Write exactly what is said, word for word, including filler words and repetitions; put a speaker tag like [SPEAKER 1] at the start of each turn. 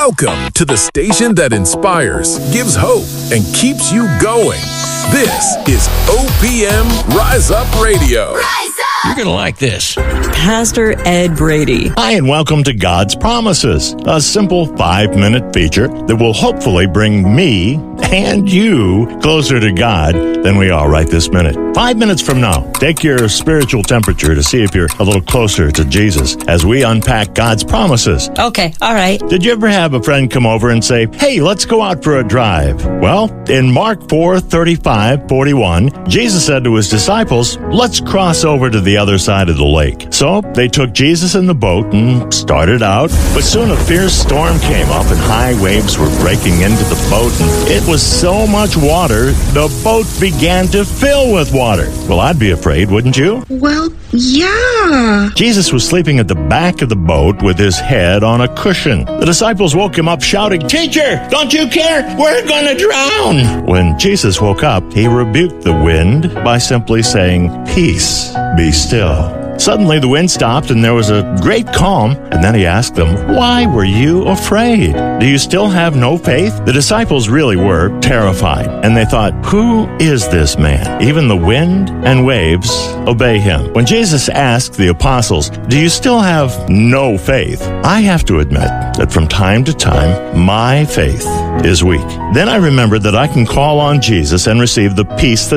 [SPEAKER 1] Welcome to the station that inspires, gives hope, and keeps you going. This is O P M Rise Up Radio.
[SPEAKER 2] Rise up!
[SPEAKER 3] You're going to like this.
[SPEAKER 4] Pastor Ed Brady.
[SPEAKER 5] Hi, and welcome to God's Promises, a simple five-minute feature that will hopefully bring me and you closer to God than we are right this minute. Five minutes from now, take your spiritual temperature to see if you're a little closer to Jesus as we unpack God's promises.
[SPEAKER 4] Okay, all right.
[SPEAKER 5] Did you ever have a friend come over and say, hey, let's go out for a drive? Well, in Mark four, thirty-five, forty-one, Jesus said to his disciples, let's cross over to the other side of the lake. So they took Jesus in the boat and started out, but soon a fierce storm came up and high waves were breaking into the boat, and it was so much water, the boat began to fill with water. Well, I'd be afraid, wouldn't you?
[SPEAKER 6] Well, yeah.
[SPEAKER 5] Jesus was sleeping at the back of the boat with his head on a cushion. The disciples woke him up shouting, Teacher, don't you care? We're going to drown. When Jesus woke up, he rebuked the wind by simply saying, Peace, be still. Suddenly the wind stopped and there was a great calm, and then he asked them, Why were you afraid? Do you still have no faith? The disciples really were terrified, and they thought, Who is this man? Even the wind and waves obey him. When Jesus asked the apostles, Do you still have no faith? I have to admit that from time to time, my faith is weak. Then I remembered that I can call on Jesus and receive the peace that